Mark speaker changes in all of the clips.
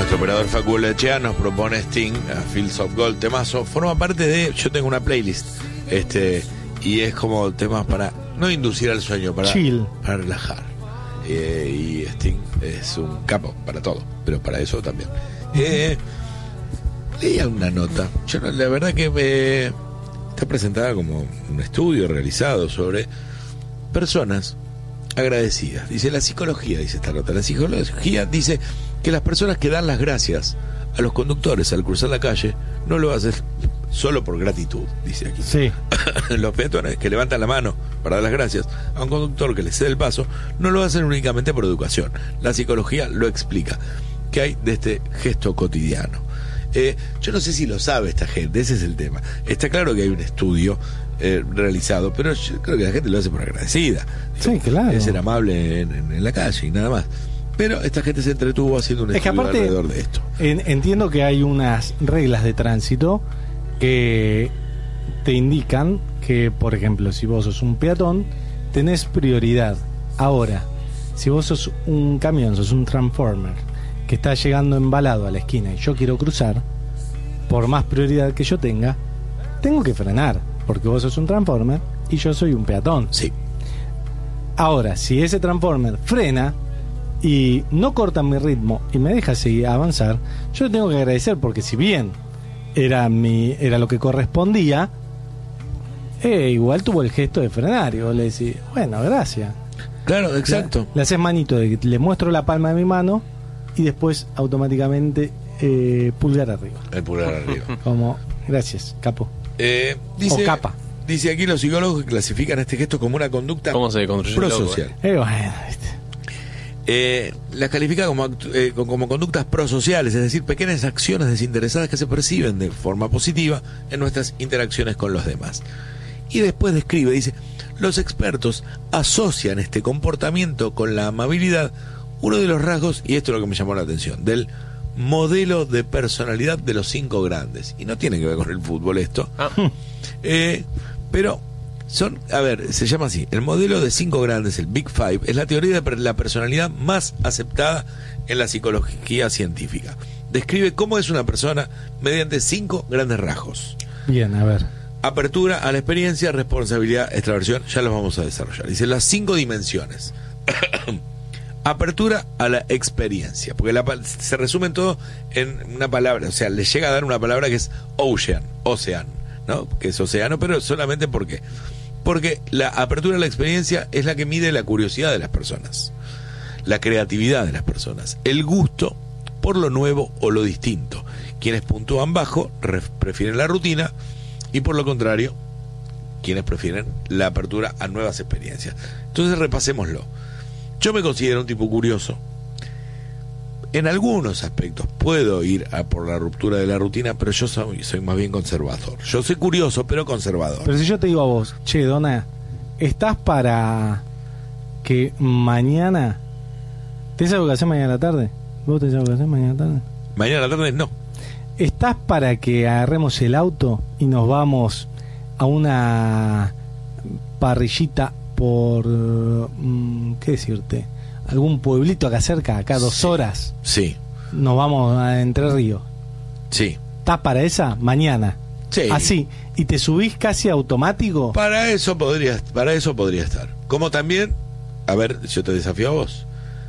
Speaker 1: nuestro operador Facu Lechea nos propone Sting, a Fields of Gold, temazo. Forma parte de, yo tengo una playlist, y es como temas para no inducir al sueño, para relajar. Y Sting es un capo para todo, pero para eso también. Leía una nota, la verdad que está presentada como un estudio realizado sobre personas agradecidas. Dice la psicología, dice esta nota, la psicología dice que las personas que dan las gracias a los conductores al cruzar la calle no lo hacen solo por gratitud, dice aquí.
Speaker 2: Sí.
Speaker 1: Los peatones que levantan la mano para dar las gracias a un conductor que les cede el paso no lo hacen únicamente por educación. La psicología lo explica. ¿Qué hay de este gesto cotidiano? Yo no sé si lo sabe esta gente, ese es el tema. Está claro que hay un estudio realizado, pero yo creo que la gente lo hace por agradecida.
Speaker 2: Sí, claro.
Speaker 1: Es ser amable en la calle y nada más. Pero esta gente se entretuvo haciendo un estudio
Speaker 2: aparte,
Speaker 1: alrededor de esto.
Speaker 2: Entiendo que hay unas reglas de tránsito que te indican que, por ejemplo, si vos sos un peatón, tenés prioridad. Ahora, si vos sos un camión, sos un transformer que está llegando embalado a la esquina y yo quiero cruzar, por más prioridad que yo tenga, tengo que frenar, porque vos sos un transformer y yo soy un peatón.
Speaker 1: Sí.
Speaker 2: Ahora, si ese transformer frena y no corta mi ritmo y me deja seguir avanzar, yo le tengo que agradecer, porque si bien era lo que correspondía, igual tuvo el gesto de frenar y vos le decís, bueno, gracias.
Speaker 1: Claro, exacto.
Speaker 2: Le haces manito de que le muestro la palma de mi mano y después automáticamente pulgar arriba.
Speaker 1: El pulgar arriba.
Speaker 2: Como, gracias, capo.
Speaker 1: Dice,
Speaker 2: o capa.
Speaker 1: Dice aquí los psicólogos que clasifican este gesto como una conducta prosocial.
Speaker 2: Bueno, ¿viste?
Speaker 1: Las califica como conductas prosociales, es decir, pequeñas acciones desinteresadas que se perciben de forma positiva en nuestras interacciones con los demás. Y después describe, dice, los expertos asocian este comportamiento con la amabilidad, uno de los rasgos, y esto es lo que me llamó la atención, del modelo de personalidad de los 5 grandes. Y no tiene que ver con el fútbol esto. Pero son, se llama así, el modelo de 5 grandes, el Big Five, es la teoría de la personalidad más aceptada en la psicología científica. Describe cómo es una persona mediante 5 grandes rasgos.
Speaker 2: Bien, a ver.
Speaker 1: Apertura a la experiencia, responsabilidad, extraversión, ya los vamos a desarrollar. Dice las 5 dimensiones. Apertura a la experiencia, porque se resume todo en una palabra, o sea, le llega a dar una palabra que es océano, ¿no? Que es océano, pero solamente porque la apertura a la experiencia es la que mide la curiosidad de las personas, la creatividad de las personas, el gusto por lo nuevo o lo distinto. Quienes puntúan bajo prefieren la rutina y por lo contrario, quienes prefieren la apertura a nuevas experiencias. Entonces repasémoslo. Yo me considero un tipo curioso. En algunos aspectos puedo ir por la ruptura de la rutina, pero yo soy más bien conservador. Yo soy curioso, pero conservador.
Speaker 2: Pero si yo te digo a vos, che, Dona, ¿estás para que mañana... ¿Tenés algo que hacer mañana a la tarde? ¿Vos tenés algo que hacer mañana a la tarde?
Speaker 1: Mañana a la tarde no.
Speaker 2: ¿Estás para que agarremos el auto y nos vamos a una parrillita por, qué decirte, algún pueblito acá cerca, acá 2 horas?
Speaker 1: Sí.
Speaker 2: Nos vamos a Entre Ríos.
Speaker 1: Sí.
Speaker 2: ¿Estás para esa? Mañana.
Speaker 1: Sí.
Speaker 2: Así. ¿Y te subís casi automático?
Speaker 1: Para eso podría estar. Como también, a ver, yo te desafío a vos.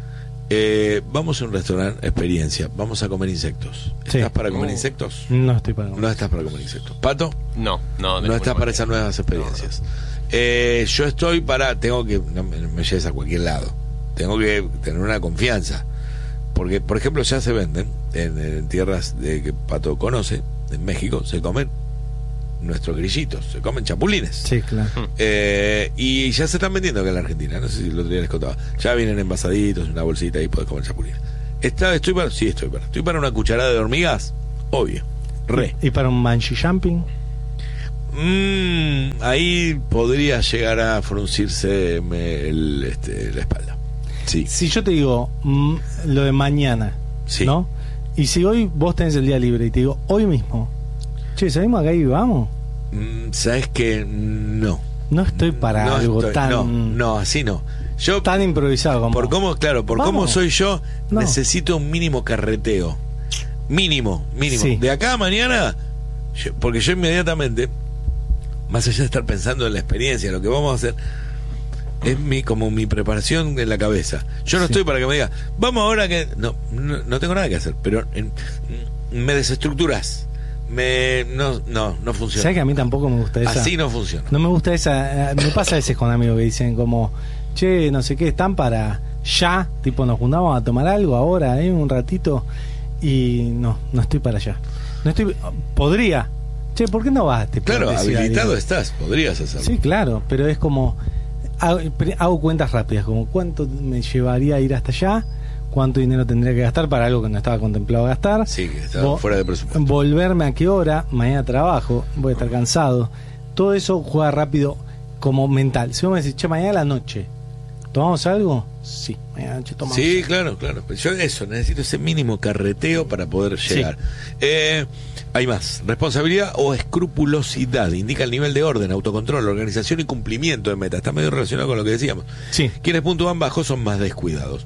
Speaker 1: Vamos a un restaurante, experiencia. Vamos a comer insectos.
Speaker 2: Sí.
Speaker 1: ¿Estás para comer insectos?
Speaker 2: No estoy para comer.
Speaker 1: No estás para comer insectos. ¿Pato?
Speaker 3: No
Speaker 1: estás para esas nuevas experiencias. Yo estoy para, no me lleves a cualquier lado. Tengo que tener una confianza. Porque, por ejemplo, ya se venden en tierras que Pato conoce, en México, se comen nuestros grillitos, se comen chapulines.
Speaker 2: Sí, claro.
Speaker 1: Y ya se están vendiendo acá en la Argentina. No sé si el otro día les contaba. Ya vienen envasaditos, una bolsita y podés comer chapulines. Estoy para una cucharada de hormigas, obvio.
Speaker 2: ¿Y para un bungee jumping?
Speaker 1: Ahí podría llegar a fruncirse la espalda. Sí.
Speaker 2: Si yo te digo lo de mañana,
Speaker 1: sí,
Speaker 2: ¿no? Y si hoy vos tenés el día libre y te digo hoy mismo, che, ¿salimos acá y vamos?
Speaker 1: ¿Sabes qué? No.
Speaker 2: No estoy para algo tan...
Speaker 1: No, así no. Yo,
Speaker 2: tan improvisado como...
Speaker 1: Por cómo soy yo, necesito un mínimo carreteo. Mínimo.
Speaker 2: Sí.
Speaker 1: De acá a mañana, porque yo inmediatamente, más allá de estar pensando en la experiencia, lo que vamos a hacer es como mi preparación en la cabeza. Yo no estoy para que me diga, vamos ahora que... No tengo nada que hacer, pero me desestructuras. No funciona.
Speaker 2: ¿Sabes que a mí tampoco me gusta esa?
Speaker 1: Así no funciona.
Speaker 2: No me gusta esa. Me pasa a veces con amigos que dicen como, che, no sé qué, están para ya, tipo nos juntamos a tomar algo ahora, un ratito, y no estoy para allá. Podría. Che, ¿por qué no vas?
Speaker 1: Claro, habilitado estás, podrías hacerlo.
Speaker 2: Sí, claro, pero es como hago cuentas rápidas, como cuánto me llevaría a ir hasta allá, cuánto dinero tendría que gastar para algo que no estaba contemplado gastar.
Speaker 1: Sí, que estaba fuera de presupuesto.
Speaker 2: Volverme a qué hora, mañana trabajo, voy a estar cansado. Todo eso juega rápido como mental. Si vos me decís, che, mañana a la noche, ¿tomamos algo? Sí, mañana a la noche tomamos algo.
Speaker 1: Sí, claro. Yo necesito ese mínimo carreteo para poder llegar. Sí. Hay más. Responsabilidad o escrupulosidad. Indica el nivel de orden, autocontrol, organización y cumplimiento de metas. Está medio relacionado con lo que decíamos.
Speaker 2: Sí.
Speaker 1: Quienes puntúan bajo son más descuidados.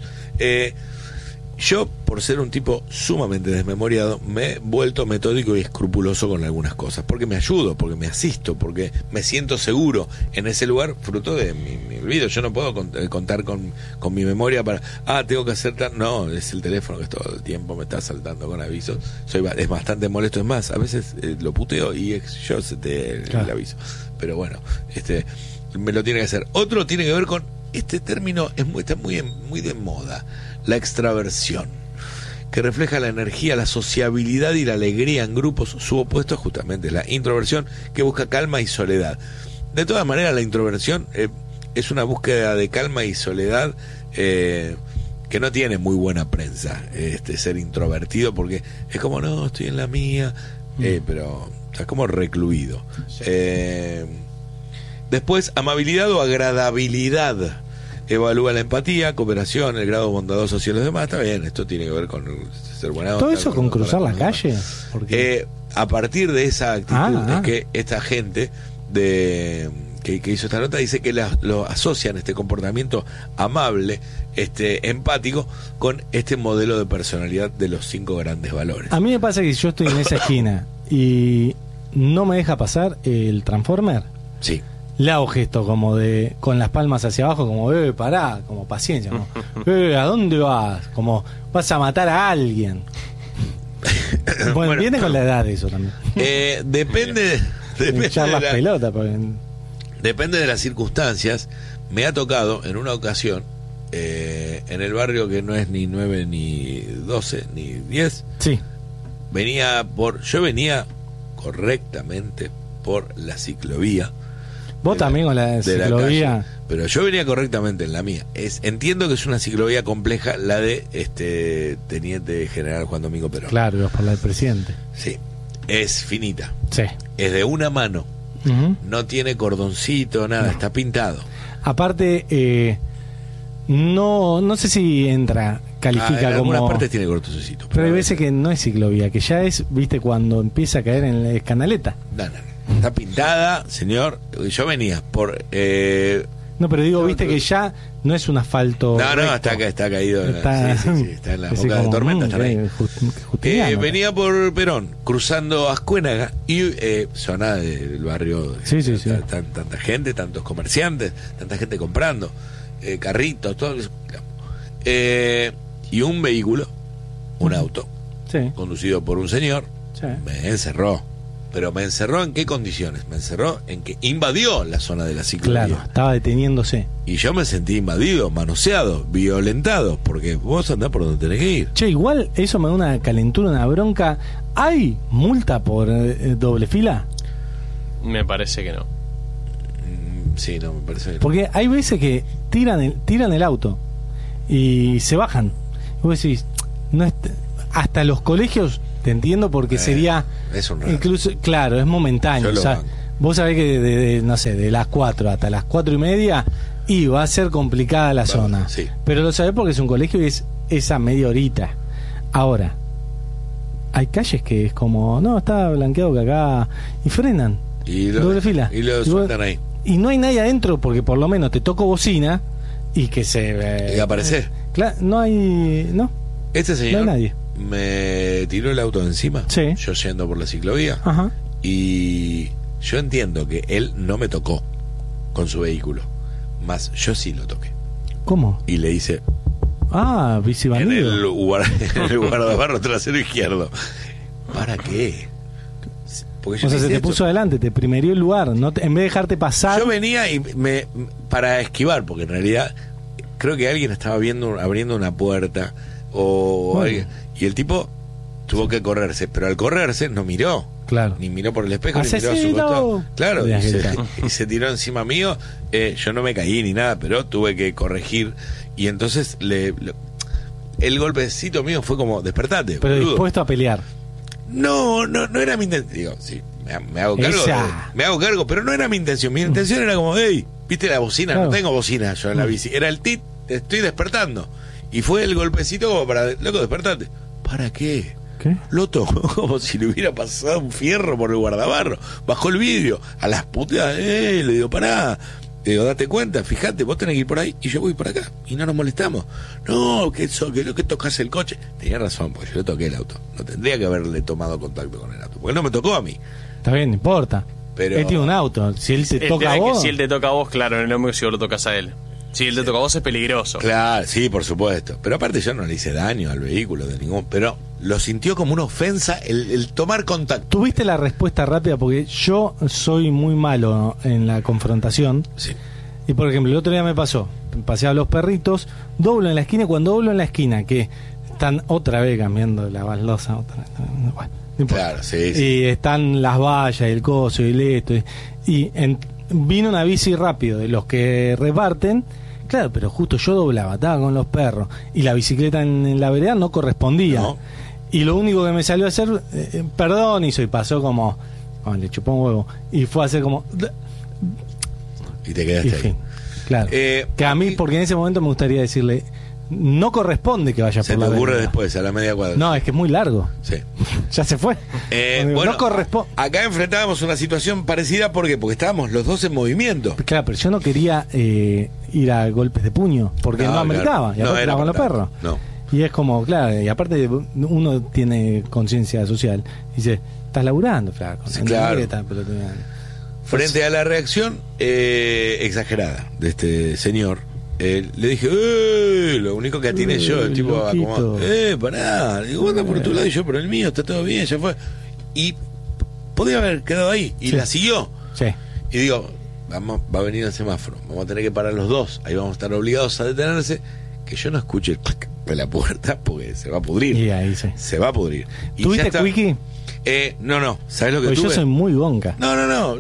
Speaker 1: Yo, por ser un tipo sumamente desmemoriado, me he vuelto metódico y escrupuloso con algunas cosas, porque me ayudo, porque me asisto, porque me siento seguro en ese lugar, fruto de mi olvido. Yo no puedo contar con mi memoria para, tengo que hacer no, es el teléfono que todo el tiempo me está saltando con avisos. Es bastante molesto, es más, a veces lo puteo y yo el aviso, pero bueno, me lo tiene que hacer. Otro tiene que ver con este término, está muy de moda, la extraversión, que refleja la energía, la sociabilidad y la alegría en grupos. Su opuesto es justamente la introversión, que busca calma y soledad. De todas maneras, la introversión es una búsqueda de calma y soledad que no tiene muy buena prensa, ser introvertido, porque es como, no, estoy en la mía, pero está como recluido. Después, amabilidad o agradabilidad. Evalúa la empatía, cooperación, el grado bondadoso hacia los demás. Está bien, esto tiene que ver con ser buena onda.
Speaker 2: ¿Todo eso con cruzar la calle?
Speaker 1: A partir de esa actitud es que esta gente que hizo esta nota dice que lo asocian, este comportamiento amable, empático, con este modelo de personalidad de los 5 grandes valores.
Speaker 2: A mí me pasa que si yo estoy en esa esquina y no me deja pasar el Transformer,
Speaker 1: sí,
Speaker 2: le hago gesto como con las palmas hacia abajo, como pará, como paciencia, como ¿a dónde vas? Como vas a matar a alguien. Bueno, viene con la edad eso también.
Speaker 1: Depende
Speaker 2: echar las pelotas,
Speaker 1: depende de las circunstancias. Me ha tocado en una ocasión en el barrio que no es ni 9 ni 12 ni 10.
Speaker 2: Sí.
Speaker 1: Yo venía correctamente por la ciclovía.
Speaker 2: Vos también con la ciclovía.
Speaker 1: Pero yo venía correctamente en la mía. Entiendo que es una ciclovía compleja la de Teniente General Juan Domingo Perón.
Speaker 2: Claro, por la del presidente.
Speaker 1: Sí. Es finita.
Speaker 2: Sí.
Speaker 1: Es de una mano. No tiene cordoncito, nada, está pintado.
Speaker 2: Aparte, no sé si califica
Speaker 1: en
Speaker 2: como...
Speaker 1: algunas partes tiene cortocito.
Speaker 2: Pero hay veces que no es ciclovía, que ya es, viste, cuando empieza a caer en la escanaleta.
Speaker 1: No. Está pintada, señor. Yo venía por...
Speaker 2: no, pero digo, viste que ya no es un asfalto...
Speaker 1: No, está caído. Está en la boca de tormenta. Venía por Perón, cruzando Ascuénaga y zona del barrio. Sí. Tanta gente, tantos comerciantes, tanta gente comprando, carritos, todo eso. Y un vehículo, un auto, conducido por un señor, me encerró. Pero ¿me encerró en qué condiciones? Me encerró en que invadió la zona de la ciclovía.
Speaker 2: Claro, estaba deteniéndose.
Speaker 1: Y yo me sentí invadido, manoseado, violentado, porque vos andás por donde tenés que ir.
Speaker 2: Che, igual eso me da una calentura, una bronca. ¿Hay multa por doble fila?
Speaker 3: Me parece que no.
Speaker 1: Sí, no, me parece que no.
Speaker 2: Porque hay veces que tiran el auto y se bajan. Y vos decís, hasta los colegios... Te entiendo, porque sería
Speaker 1: es un rato.
Speaker 2: Incluso, claro, es momentáneo. O sea, vos sabés que no sé, de las 4 hasta las 4:30 y va a ser complicada la zona.
Speaker 1: Sí.
Speaker 2: Pero lo sabés porque es un colegio y es esa media horita. Ahora, hay calles que es como, no, está blanqueado que acá, y frenan. Doble fila.
Speaker 1: Y lo sueltan ahí.
Speaker 2: Y no hay nadie adentro porque por lo menos te toco bocina y que se...
Speaker 1: y aparece.
Speaker 2: Claro, no hay... No.
Speaker 1: Este señor,
Speaker 2: no hay nadie.
Speaker 1: me tiró el auto de encima.
Speaker 2: Sí.
Speaker 1: Yo yendo por la ciclovía.
Speaker 2: Ajá.
Speaker 1: Y yo entiendo que él no me tocó con su vehículo, más yo sí lo toqué.
Speaker 2: ¿Cómo?
Speaker 1: Y le hice
Speaker 2: bici
Speaker 1: en
Speaker 2: bandido.
Speaker 1: en el guardabarro trasero izquierdo. ¿Para qué? Porque yo
Speaker 2: O sea, se te puso adelante, te primerió el lugar. En vez de dejarte pasar.
Speaker 1: Yo venía y para esquivar, porque en realidad creo que alguien estaba abriendo una puerta o
Speaker 2: Bueno.
Speaker 1: alguien, y el tipo tuvo que correrse, pero al correrse no miró.
Speaker 2: Claro.
Speaker 1: Ni miró por el espejo, ni miró a su
Speaker 2: ¡Asesino!
Speaker 1: costado. Claro,
Speaker 2: Podías
Speaker 1: y
Speaker 2: gritar.
Speaker 1: se tiró encima mío. Yo no me caí ni nada, pero tuve que corregir. Y entonces el golpecito mío fue como, despertate.
Speaker 2: Pero
Speaker 1: boludo.
Speaker 2: dispuesto a pelear.
Speaker 1: No era mi intención. Digo, sí, me hago cargo.
Speaker 2: Esa.
Speaker 1: Me hago cargo, pero no era mi intención. Mi intención era como, hey, ¿viste la bocina?
Speaker 2: Claro.
Speaker 1: No tengo bocina yo en la bici. Era el tit, te estoy despertando. Y fue el golpecito como para, loco, despertate. ¿Para qué?
Speaker 2: ¿Qué?
Speaker 1: Lo tocó como si le hubiera pasado un fierro por el guardabarro. Bajó el vidrio. A las puteadas, le digo, pará. Le digo, date cuenta, fíjate, vos tenés que ir por ahí y yo voy por acá. Y no nos molestamos. No, que tocas el coche. Tenía razón, porque yo le toqué el auto. No tendría que haberle tomado contacto con el auto. Porque él no me tocó a mí.
Speaker 2: Está bien, no importa.
Speaker 1: Pero-
Speaker 2: Él tiene un auto. Si él te toca a vos.
Speaker 3: Si él te toca a vos, claro, no es lo mismo si vos lo tocas a él. Si él te toca a vos es peligroso.
Speaker 1: Claro, sí, por supuesto. Pero aparte yo no le hice daño al vehículo de ningún... Pero lo sintió como una ofensa el tomar contacto.
Speaker 2: Tuviste la respuesta rápida porque yo soy muy malo en la confrontación.
Speaker 1: Sí.
Speaker 2: Y por ejemplo, el otro día me pasó, paseaba a los perritos, doblo en la esquina, y cuando doblo en la esquina, que están otra vez cambiando la baldosa, bueno, no importa.
Speaker 1: Claro, sí, sí.
Speaker 2: Y están las vallas, el coso, y el esto, vino una bici rápido de los que reparten, claro, pero justo yo doblaba, estaba con los perros, y la bicicleta en la vereda no correspondía.
Speaker 1: No.
Speaker 2: Y lo único que me salió a hacer, perdón, hizo, y pasó como, le chupó un huevo, y fue a hacer como...
Speaker 1: Y te quedaste
Speaker 2: Y
Speaker 1: ahí.
Speaker 2: fin, claro. Que a mí, porque en ese momento me gustaría decirle, no corresponde que vaya
Speaker 1: Se
Speaker 2: por
Speaker 1: te
Speaker 2: la
Speaker 1: ocurre
Speaker 2: vereda.
Speaker 1: después, a la media cuadra.
Speaker 2: No, es que es muy largo.
Speaker 1: Sí.
Speaker 2: Ya se fue.
Speaker 1: Bueno,
Speaker 2: no corresponde.
Speaker 1: acá enfrentábamos una situación parecida, ¿por qué? Porque estábamos los dos en movimiento.
Speaker 2: Claro, pero yo no quería ir a golpes de puño, porque no, ameritaba.
Speaker 1: claro.
Speaker 2: Y aparte
Speaker 1: era
Speaker 2: estaba con los
Speaker 1: para
Speaker 2: perros.
Speaker 1: tanto. No.
Speaker 2: Y es como, claro, y aparte uno tiene conciencia social. Dice, estás laburando, flaco.
Speaker 1: Sí,
Speaker 2: ¿entendés
Speaker 1: claro.
Speaker 2: que estás pelotudeando?
Speaker 1: Frente a la reacción exagerada de este señor, le dije, lo único que atiene yo, el tipo
Speaker 2: loquito.
Speaker 1: pará, digo, anda por tu lado y yo por el mío, está todo bien, ya fue. Y podía haber quedado ahí, y
Speaker 2: Sí.
Speaker 1: la siguió.
Speaker 2: Sí.
Speaker 1: Y digo, va a venir el semáforo, vamos a tener que parar los dos, ahí vamos a estar obligados a detenerse, que yo no escuche el clac de la puerta, porque se va a pudrir.
Speaker 2: Y ahí sí.
Speaker 1: Se va a pudrir. Y
Speaker 2: ¿Tuviste
Speaker 1: ya está.
Speaker 2: Quickie?
Speaker 1: No, ¿sabes lo que
Speaker 2: Porque
Speaker 1: tuve?
Speaker 2: yo soy muy gonca.
Speaker 1: No,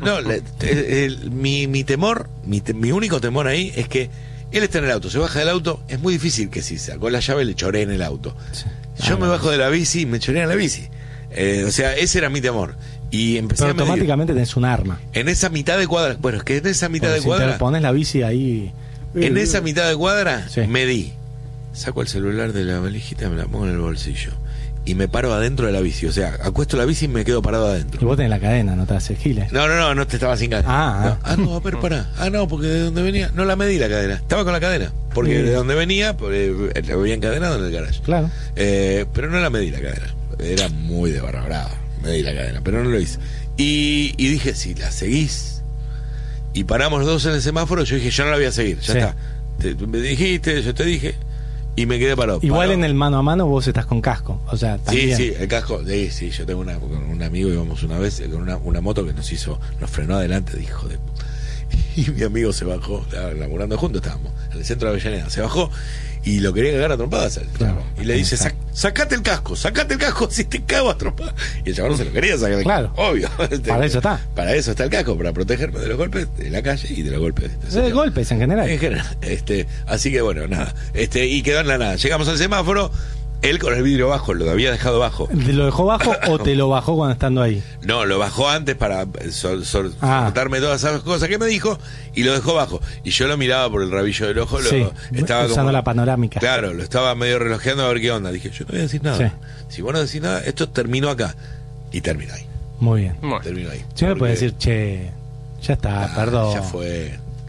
Speaker 1: mi temor, mi único temor ahí es que él está en el auto, se baja del auto, es muy difícil que si sacó la llave le choree en el auto.
Speaker 2: Sí.
Speaker 1: Yo me bajo de la bici y me chorea en la bici. O sea, ese era mi temor. Y empecé
Speaker 2: Pero
Speaker 1: a medir.
Speaker 2: automáticamente tenés un arma.
Speaker 1: En esa mitad de cuadra, bueno, es que en esa mitad
Speaker 2: Porque
Speaker 1: de
Speaker 2: si
Speaker 1: cuadra,
Speaker 2: te pones la bici ahí.
Speaker 1: en esa mitad de cuadra,
Speaker 2: Sí.
Speaker 1: medí. Saco el celular de la valijita, me la pongo en el bolsillo. Y me paro adentro de la bici. O sea, acuesto la bici y me quedo parado adentro.
Speaker 2: Y vos tenés la cadena, no te haces giles.
Speaker 1: No te estaba sin cadena. No, a ver, pará. No, porque de donde venía, no la medí la cadena. Estaba con la cadena. Porque de donde venía, la había encadenado en el garage.
Speaker 2: Claro.
Speaker 1: Pero no la medí la cadena. Era muy de barra brava. Medí la cadena, pero no lo hice. Y dije, si la seguís y paramos los dos en el semáforo, yo dije, yo no la voy a seguir. Ya
Speaker 2: Sí.
Speaker 1: está. Me dijiste, yo te dije. Y me quedé parado.
Speaker 2: Igual
Speaker 1: Parado.
Speaker 2: en el mano a mano vos estás con casco. O sea, también.
Speaker 1: Sí, el casco, sí, yo tengo con un amigo, íbamos una vez con una moto que nos frenó adelante, dijo de puta. Y mi amigo se bajó, laburando juntos estábamos, en el centro de Avellaneda, se bajó y lo quería cagar a trompadas al
Speaker 2: Claro.
Speaker 1: chabón. Y le dice, sacate el casco, si te cago a trompadas. Y el chabón no se lo quería sacar,
Speaker 2: Claro.
Speaker 1: obvio.
Speaker 2: Para eso está.
Speaker 1: Para eso está el casco, para protegerme de los golpes de la calle y de los golpes de este
Speaker 2: De
Speaker 1: señor.
Speaker 2: golpes en general.
Speaker 1: En general, así que bueno, nada, y quedó en la nada. Llegamos al semáforo, él con el vidrio bajo, lo había dejado bajo.
Speaker 2: ¿Te lo dejó bajo o te lo bajó cuando estando ahí?
Speaker 1: No, lo bajó antes para soltarme todas esas cosas que me dijo y lo dejó bajo. Y yo lo miraba por el rabillo del ojo,
Speaker 2: Sí,
Speaker 1: estaba
Speaker 2: usando
Speaker 1: como,
Speaker 2: la panorámica.
Speaker 1: Claro, lo estaba medio relojeando a ver qué onda. Dije, yo no voy a decir nada.
Speaker 2: Sí.
Speaker 1: Si vos no decís nada, esto terminó acá. Y terminó ahí.
Speaker 2: Muy bien.
Speaker 3: Bueno,
Speaker 1: Terminó ahí.
Speaker 2: Si me
Speaker 1: Porque-
Speaker 2: puede decir, che, ya está, perdón.
Speaker 1: Ya fue.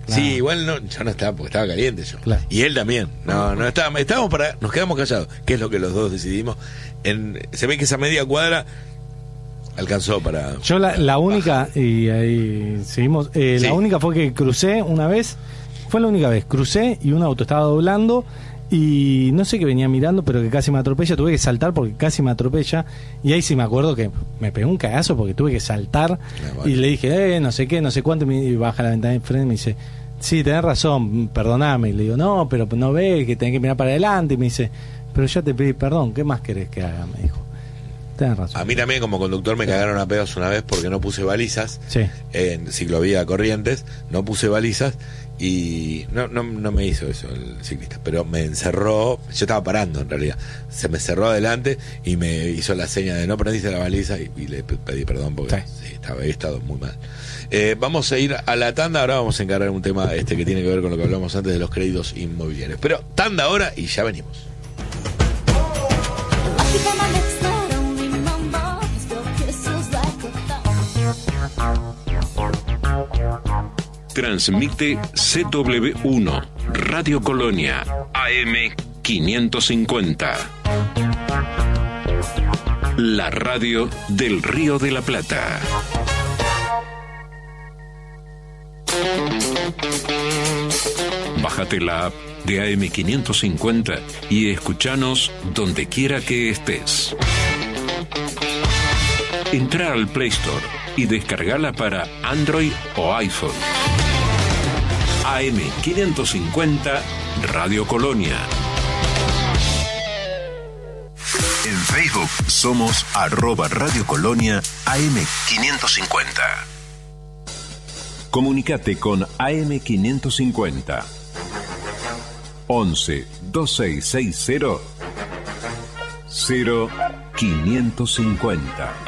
Speaker 2: Claro.
Speaker 1: Sí, igual no, yo no estaba, porque estaba caliente yo.
Speaker 2: Claro.
Speaker 1: Y él también. No estábamos nos quedamos callados, que es lo que los dos decidimos. Se ve que esa media cuadra alcanzó para...
Speaker 2: Yo la única, y ahí seguimos,
Speaker 1: Sí.
Speaker 2: la única fue que crucé una vez, fue la única vez, crucé y un auto estaba doblando y no sé qué venía mirando, pero que casi me atropella, tuve que saltar porque casi me atropella, y ahí sí me acuerdo que me pegó un cagazo porque tuve que saltar,
Speaker 1: bueno.
Speaker 2: y le dije, no sé qué, no sé cuánto, y baja la ventana de frente y me dice, sí, tenés razón, perdoname, y le digo, no, pero no ves que tenés que mirar para adelante, y me dice, pero ya te pedí perdón, ¿qué más querés que haga? Me dijo. Tenés razón.
Speaker 1: A mí también como conductor me cagaron a pedos una vez porque no puse balizas
Speaker 2: Sí.
Speaker 1: en ciclovía Corrientes, no puse balizas y no me hizo eso el ciclista, pero me encerró, yo estaba parando en realidad, se me cerró adelante y me hizo la seña de no prendiste la baliza y le pedí perdón porque sí, he estado muy mal. Vamos a ir a la tanda, ahora vamos a encargar un tema que tiene que ver con lo que hablamos antes de los créditos inmobiliarios, pero tanda ahora y ya venimos.
Speaker 4: Transmite CW1, Radio Colonia, AM 550. La radio del Río de la Plata. Bájate la app de AM 550 y escuchanos donde quiera que estés. Entra al Play Store y descargala para Android o iPhone. AM 550 Radio Colonia. En Facebook somos @Radio Colonia AM 550. Comunicate con AM 550 11 2660 0550.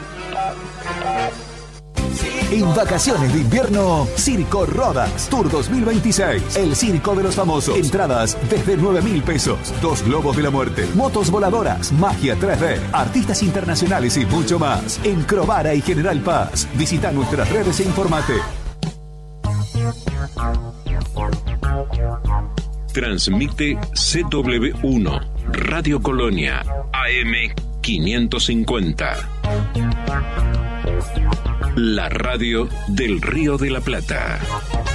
Speaker 5: En vacaciones de invierno, Circo Rodas Tour 2026. El circo de los famosos. Entradas desde 9.000 pesos. 2 globos de la muerte. Motos voladoras. Magia 3D. Artistas internacionales y mucho más. En Crovara y General Paz. Visita nuestras redes e informate.
Speaker 4: Transmite CW1 Radio Colonia AM 550. La radio del Río de la Plata.